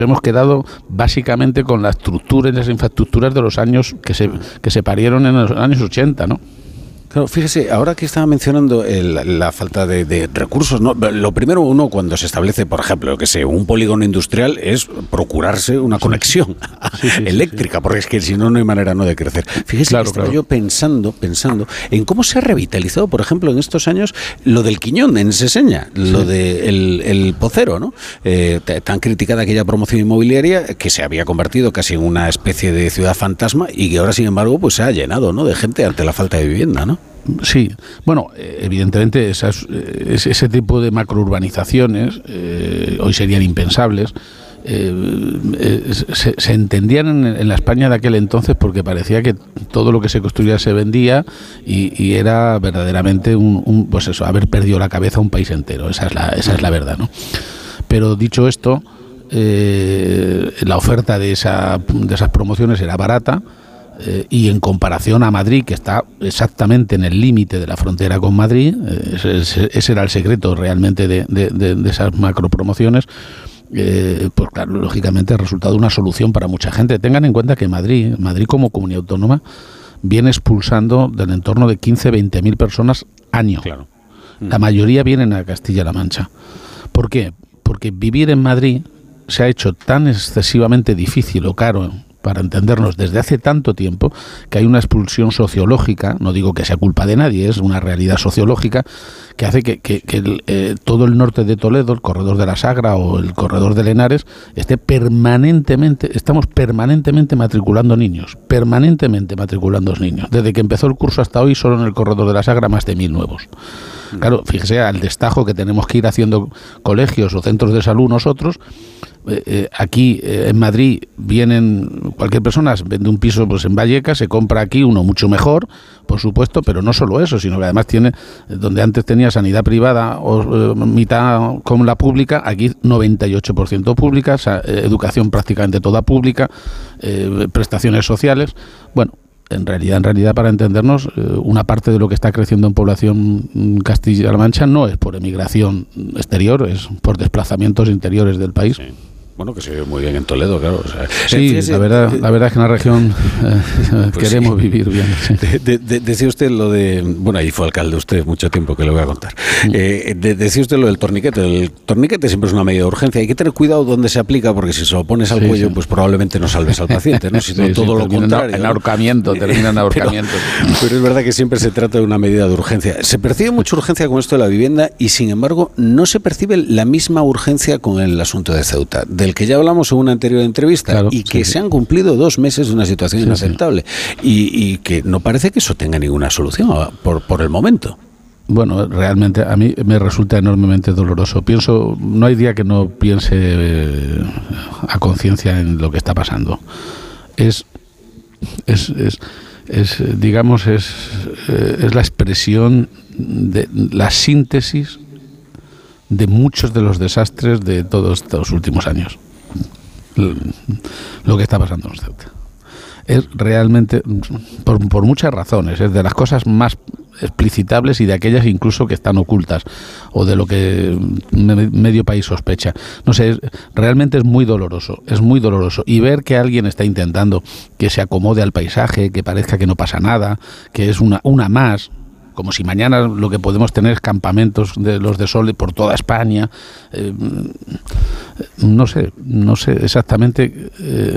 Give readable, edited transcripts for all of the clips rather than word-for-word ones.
hemos quedado básicamente con la estructura y las infraestructuras de los años que se parieron en los años 80, ¿no? Claro, fíjese, ahora que estaba mencionando la falta de recursos, ¿no? Lo primero, uno cuando se establece, por ejemplo, un polígono industrial es procurarse una conexión eléctrica, porque es que si no, no hay manera no de crecer. Fíjese que estaba yo pensando en cómo se ha revitalizado, por ejemplo, en estos años, lo del Quiñón en Seseña, lo de el Pocero, ¿no? Tan criticada aquella promoción inmobiliaria que se había convertido casi en una especie de ciudad fantasma y que ahora, sin embargo, pues se ha llenado, ¿no?, de gente ante la falta de vivienda, ¿no? Sí, bueno, evidentemente ese tipo de macrourbanizaciones hoy serían impensables. Se entendían en la España de aquel entonces porque parecía que todo lo que se construía se vendía y era verdaderamente pues eso, haber perdido la cabeza un país entero. Esa es la verdad, ¿no? Pero dicho esto, la oferta de esas promociones era barata. Y en comparación a Madrid, que está exactamente en el límite de la frontera con Madrid, ese era el secreto realmente de esas macropromociones, pues claro, lógicamente ha resultado una solución para mucha gente. Tengan en cuenta que Madrid como comunidad autónoma viene expulsando del entorno de 15-20 mil personas año. Claro. La mayoría vienen a Castilla-La Mancha. ¿Por qué? Porque vivir en Madrid se ha hecho tan excesivamente difícil o caro, para entendernos, desde hace tanto tiempo, que hay una expulsión sociológica, no digo que sea culpa de nadie, es una realidad sociológica, que hace que todo el norte de Toledo, el corredor de la Sagra o el corredor de Henares, estamos permanentemente matriculando niños. Desde que empezó el curso hasta hoy, solo en el corredor de la Sagra, más de 1000 nuevos. Claro, fíjese al destajo que tenemos que ir haciendo colegios o centros de salud nosotros. Aquí en Madrid vienen, cualquier persona vende un piso pues en Vallecas, se compra aquí uno mucho mejor, por supuesto, pero no solo eso, sino que además tiene, donde antes tenía sanidad privada o mitad como la pública, aquí 98% pública, educación prácticamente toda pública, prestaciones sociales. Bueno, en realidad, para entendernos, una parte de lo que está creciendo en población Castilla-La Mancha no es por emigración exterior, es por desplazamientos interiores del país. Sí. Bueno, que se ve muy bien en Toledo, claro. O sea, sí, fíjese, la verdad es que en la región pues queremos vivir bien. Sí. Decía usted lo de... Bueno, ahí fue alcalde usted mucho tiempo, que le voy a contar. Decía usted lo del torniquete. El torniquete siempre es una medida de urgencia. Hay que tener cuidado dónde se aplica, porque si se lo pones al cuello, pues probablemente no salves al paciente, ¿no? Sino todo lo contrario. En ahorcamiento, termina en ahorcamiento. Pero es verdad que siempre se trata de una medida de urgencia. Se percibe mucha urgencia con esto de la vivienda y, sin embargo, no se percibe la misma urgencia con el asunto de Ceuta, del que ya hablamos en una anterior entrevista, claro, y que se han cumplido 2 meses de una situación inaceptable y que no parece que eso tenga ninguna solución por el momento. Bueno, realmente a mí me resulta enormemente doloroso. No hay día que no piense a conciencia en lo que está pasando. Es la expresión de la síntesis de muchos de los desastres de todos estos últimos años. Lo que está pasando en Ceuta es realmente, por muchas razones, es de las cosas más explicitables y de aquellas incluso que están ocultas o de lo que medio país sospecha. No sé, realmente es muy doloroso, y ver que alguien está intentando que se acomode al paisaje, que parezca que no pasa nada, que es una más, como si mañana lo que podemos tener es campamentos de los de sol por toda España. No sé exactamente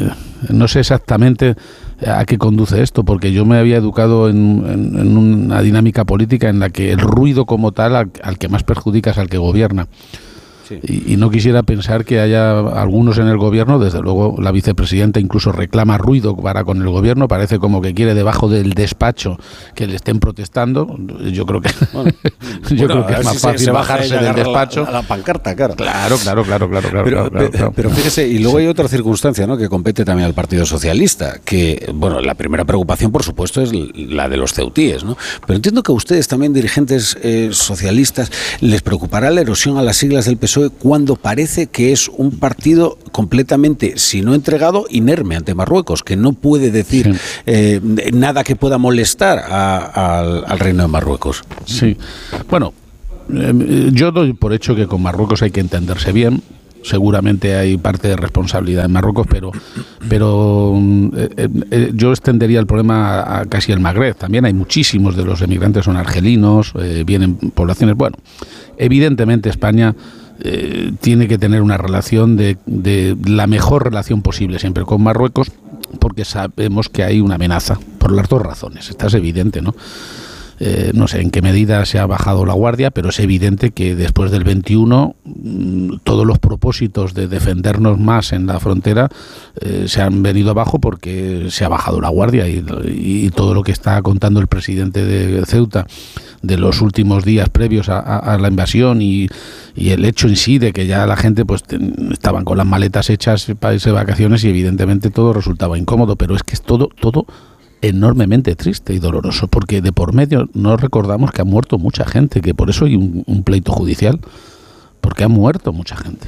a qué conduce esto, porque yo me había educado en una dinámica política en la que el ruido como tal al que más perjudica es al que gobierna. Sí. Y no quisiera pensar que haya algunos en el gobierno, desde luego la vicepresidenta incluso reclama ruido para con el gobierno, parece como que quiere debajo del despacho que le estén protestando. Yo creo que creo que es más fácil bajarse del despacho. La pancarta, claro. Claro. Pero fíjese, y luego hay otra circunstancia, ¿no?, que compete también al Partido Socialista, que, bueno, la primera preocupación, por supuesto, es la de los ceutíes, ¿no? Pero entiendo que a ustedes también, dirigentes socialistas, les preocupará la erosión a las siglas del PSOE cuando parece que es un partido completamente, si no entregado, inerme ante Marruecos, que no puede decir nada que pueda molestar al Reino de Marruecos. Sí, bueno, yo doy por hecho que con Marruecos hay que entenderse bien. seguramente hay parte de responsabilidad en Marruecos, pero yo extendería el problema a casi el Magreb. También hay muchísimos de los emigrantes son argelinos, vienen poblaciones. Bueno, evidentemente España tiene que tener una relación de la mejor relación posible siempre con Marruecos, porque sabemos que hay una amenaza por las dos razones. Esta es evidente, ¿no? No sé en qué medida se ha bajado la guardia, pero es evidente que después del 21 todos los propósitos de defendernos más en la frontera se han venido abajo porque se ha bajado la guardia y todo lo que está contando el presidente de Ceuta de los últimos días previos a la invasión y el hecho en sí de que ya la gente pues estaban con las maletas hechas para irse de vacaciones y evidentemente todo resultaba incómodo, pero es que es todo enormemente triste y doloroso, porque de por medio no recordamos que ha muerto mucha gente, que por eso hay un pleito judicial, porque ha muerto mucha gente.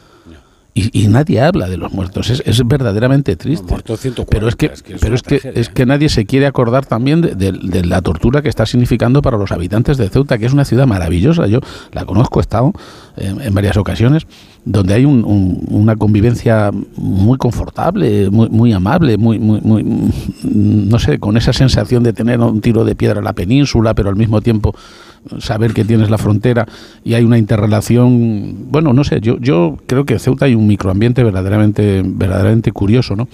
Y nadie habla de los muertos, es verdaderamente triste. Muerto 140, pero es que nadie se quiere acordar también de la tortura que está significando para los habitantes de Ceuta, que es una ciudad maravillosa. Yo la conozco, he estado en varias ocasiones, donde hay una convivencia muy confortable, muy amable, muy no sé, con esa sensación de tener un tiro de piedra en la península, pero al mismo tiempo saber que tienes la frontera y hay una interrelación. Bueno, no sé, yo creo que en Ceuta hay un microambiente verdaderamente curioso, ¿no?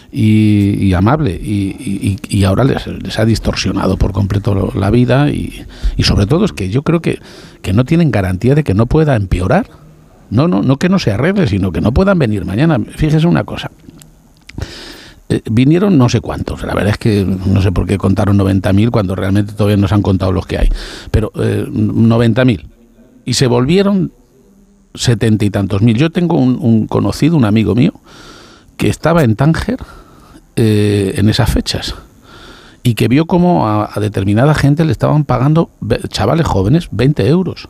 Y amable, y ahora les ha distorsionado por completo la vida y sobre todo es que yo creo que no tienen garantía de que no pueda empeorar. No que no se arregle, sino que no puedan venir mañana. Fíjese una cosa. Vinieron no sé cuántos, la verdad es que no sé por qué contaron 90.000 cuando realmente todavía nos han contado los que hay, pero 90.000, y se volvieron 70 y tantos mil. Yo tengo un conocido, un amigo mío, que estaba en Tánger en esas fechas y que vio como a determinada gente le estaban pagando, chavales jóvenes, 20 euros.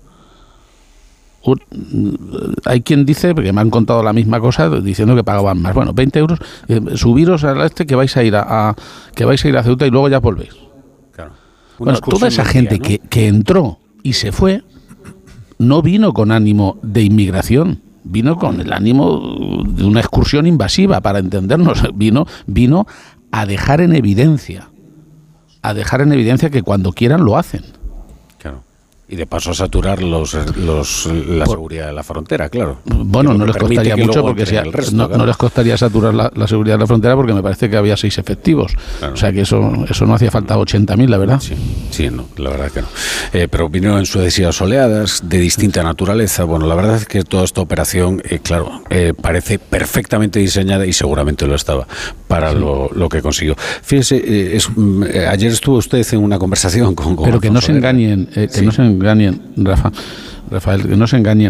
Hay quien dice, porque me han contado la misma cosa, diciendo que pagaban más. Bueno, 20 euros, subiros al que vais a ir a Ceuta y luego ya volvéis. Claro. Bueno, toda esa gente, ¿no?, que entró y se fue, no vino con ánimo de inmigración, vino con el ánimo de una excursión invasiva, para entendernos. Vino a dejar en evidencia que cuando quieran lo hacen. Y de paso a saturar la seguridad de la frontera, claro. Bueno, no les costaría mucho, porque no les costaría saturar la seguridad de la frontera, porque me parece que había 6 efectivos. Claro. O sea que eso no hacía falta 80.000, la verdad. Sí, no, la verdad que no. Pero vinieron en sucesivas oleadas de distinta naturaleza. Bueno, la verdad es que toda esta operación, parece perfectamente diseñada, y seguramente lo estaba, para lo que consiguió. Fíjese, ayer estuvo usted en una conversación con Pero que no se engañen, Rafael, que no se engañen.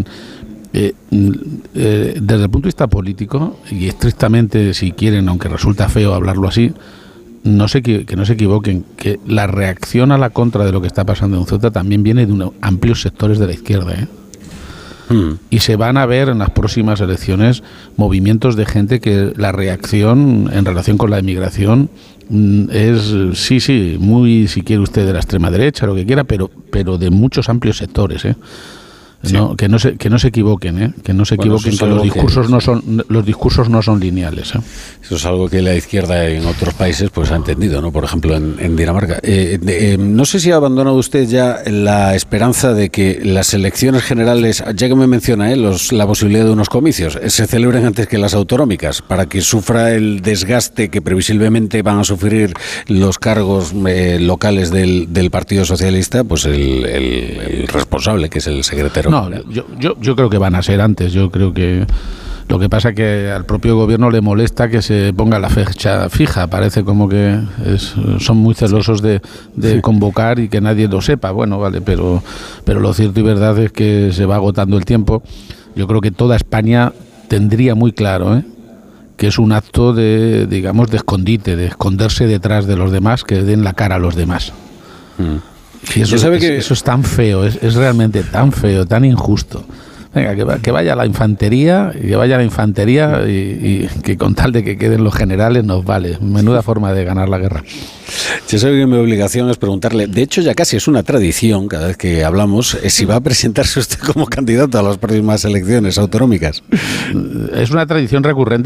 Desde el punto de vista político, y estrictamente, si quieren, aunque resulta feo hablarlo así, que no se equivoquen, que la reacción a la contra de lo que está pasando en Ceuta también viene de amplios sectores de la izquierda, y se van a ver en las próximas elecciones movimientos de gente que la reacción en relación con la inmigración es, muy, si quiere usted, de la extrema derecha, lo que quiera, pero de muchos amplios sectores, Sí. Que no se equivoquen, que los discursos no son lineales. Eso es algo que la izquierda en otros países pues ha entendido, ¿no? Por ejemplo, en Dinamarca. No sé si ha abandonado usted ya la esperanza de que las elecciones generales, ya que me menciona la posibilidad de unos comicios, se celebren antes que las autonómicas, para que sufra el desgaste que previsiblemente van a sufrir los cargos locales del Partido Socialista, pues el responsable, que es el secretario. No, yo creo que van a ser antes. Yo creo que lo que pasa es que al propio gobierno le molesta que se ponga la fecha fija. Parece como que son muy celosos de convocar y que nadie lo sepa. Bueno, vale, pero lo cierto y verdad es que se va agotando el tiempo. Yo creo que toda España tendría muy claro, que es un acto de escondite, de esconderse detrás de los demás, que den la cara a los demás. Y eso es tan feo, es realmente tan feo, tan injusto. Venga, que vaya la infantería, y que con tal de que queden los generales nos vale. Menuda forma de ganar la guerra. Yo sé que mi obligación es preguntarle, de hecho ya casi es una tradición, cada vez que hablamos, si va a presentarse usted como candidato a las próximas elecciones autonómicas. Es una tradición recurrente